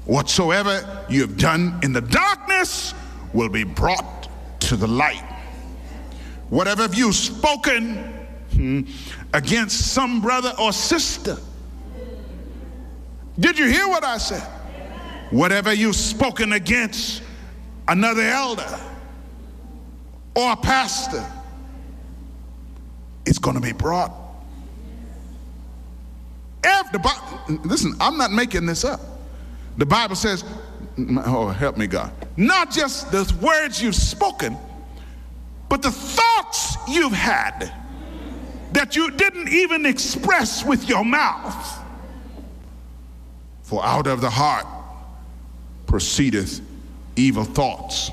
Whatsoever you have done in the darkness will be brought to the light. Whatever have you spoken against some brother or sister. Did you hear what I said? Whatever you've spoken against another elder or a pastor, it's going to be brought. Listen, I'm not making this up. The Bible says, oh, help me God, not just the words you've spoken, but the thoughts you've had that you didn't even express with your mouth. For out of the heart proceedeth evil thoughts.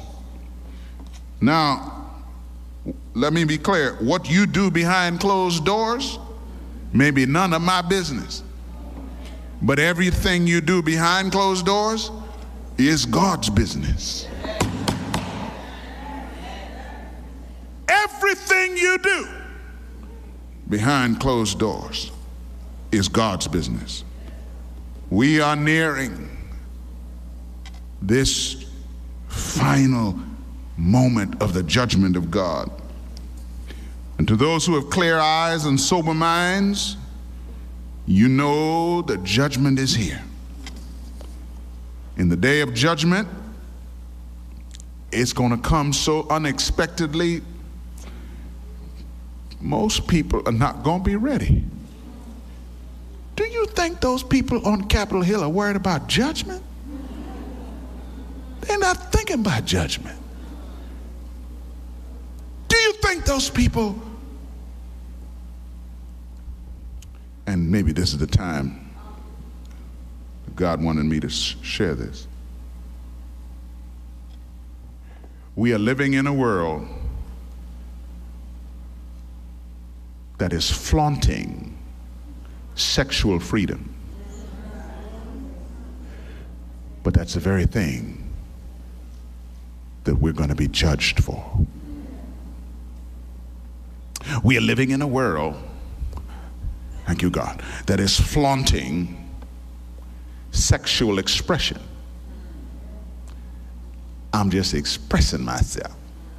Now, let me be clear. What you do behind closed doors may be none of my business. But everything you do behind closed doors is God's business. Everything you do behind closed doors is God's business. We are nearing this final moment of the judgment of God. And to those who have clear eyes and sober minds, you know the judgment is here. In the day of judgment, it's going to come so unexpectedly, most people are not going to be ready. Do you think those people on Capitol Hill are worried about judgment? They're not thinking about judgment. Do you think those people, and maybe this is the time God wanted me to share this. We are living in a world that is flaunting sexual freedom. But that's the very thing that we're going to be judged for. We are living in a world, thank you God, that is flaunting sexual expression. I'm just expressing myself.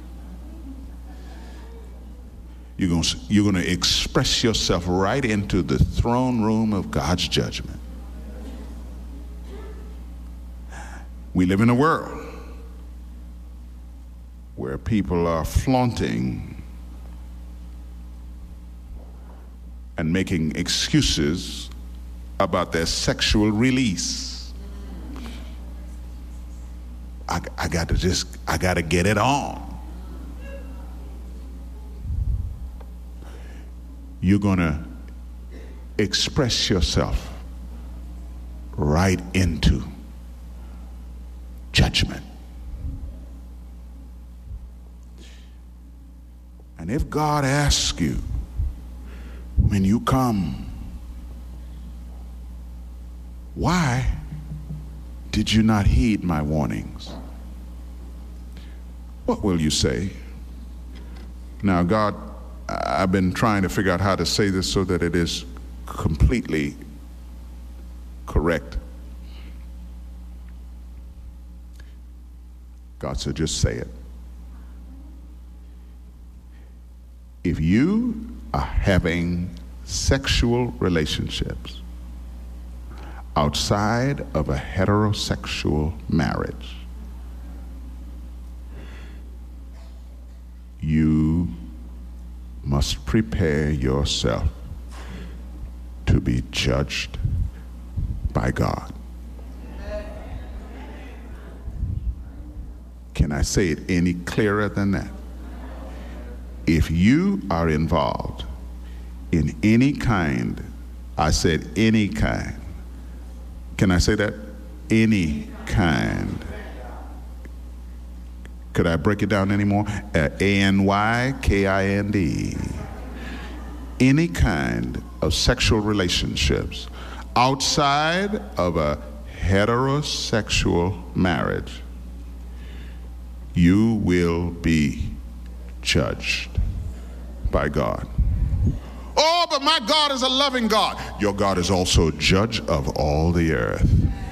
You're going to express yourself right into the throne room of God's judgment. We live in a world where people are flaunting and making excuses about their sexual release. I got to get it on. You're going to express yourself right into judgment. And if God asks you, when you come, why did you not heed my warnings? What will you say? Now, God, I've been trying to figure out how to say this so that it is completely correct. God said, just say it. If you are having sexual relationships outside of a heterosexual marriage, you must prepare yourself to be judged by God. Can I say it any clearer than that? If you are involved in any kind, I said any kind. Can I say that? Any kind. Could I break it down anymore? A-N-Y-K-I-N-D. Any kind of sexual relationships outside of a heterosexual marriage, you will be judged by God. Oh, but my God is a loving God. Your God is also judge of all the earth.